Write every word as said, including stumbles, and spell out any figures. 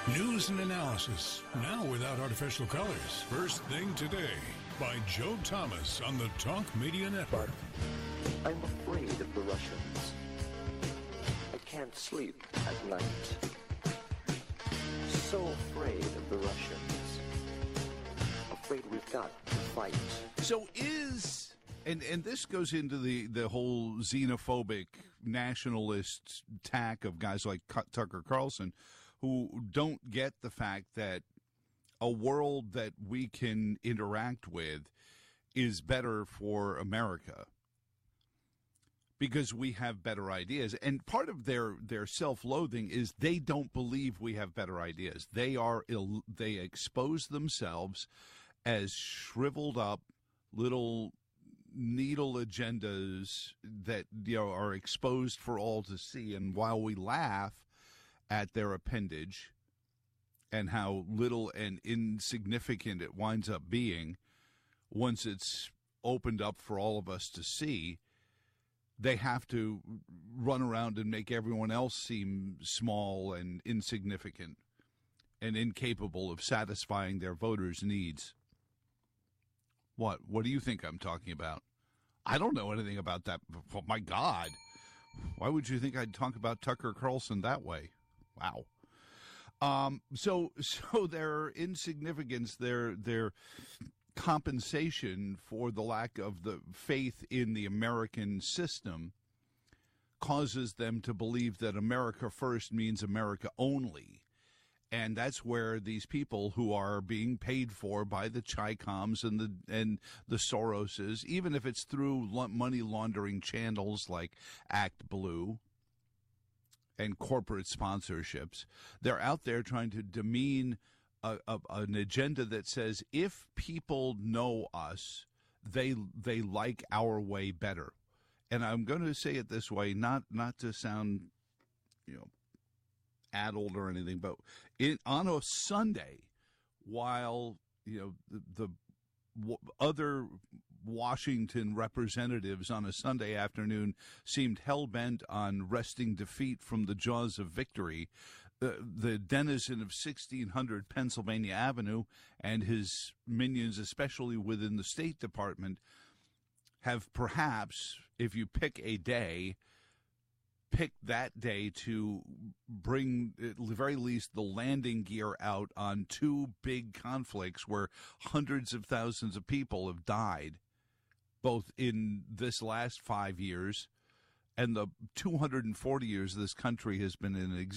News and analysis, now without artificial colors. First Thing Today by Joe Thomas on the Talk Media Network. I'm afraid of the Russians. I can't sleep at night. So afraid of the Russians. Afraid we've got to fight. So is, and, and this goes into the, the whole xenophobic nationalist tack of guys like Tucker Carlson, who don't get the fact that a world that we can interact with is better for America because we have better ideas. And part of their, their self-loathing is they don't believe we have better ideas. They are Ill, they expose themselves as shriveled up little needle agendas that, you know, are exposed for all to see. And while we laugh at their appendage and how little and insignificant it winds up being once it's opened up for all of us to see, they have to run around and make everyone else seem small and insignificant and incapable of satisfying their voters' needs. What? What do you think I'm talking about? I don't know anything about that. Oh, my God. Why would you think I'd talk about Tucker Carlson that way? Wow. Um, so, so their insignificance, their, their compensation for the lack of the faith in the American system causes them to believe that America first means America only. And that's where these people who are being paid for by the Chi-Coms and the and the Soroses, even if it's through money laundering channels like Act Blue and corporate sponsorships, they're out there trying to demean a, a, an agenda that says if people know us, they they like our way better. And I'm going to say it this way, not not to sound, you know, addled or anything, but in, on a Sunday, while, you know, the, the w- other Washington representatives on a Sunday afternoon seemed hell-bent on wresting defeat from the jaws of victory, the, the denizen of sixteen hundred Pennsylvania Avenue and his minions, especially within the State Department, have perhaps, if you pick a day, picked that day to bring, at the very least, the landing gear out on two big conflicts where hundreds of thousands of people have died, both in this last five years and the two hundred forty years this country has been in existence.